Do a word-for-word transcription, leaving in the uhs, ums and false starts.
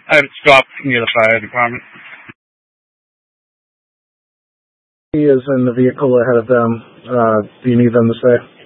I'm stopped near the fire department. He is in the vehicle ahead of them. Uh, do you need them to stay?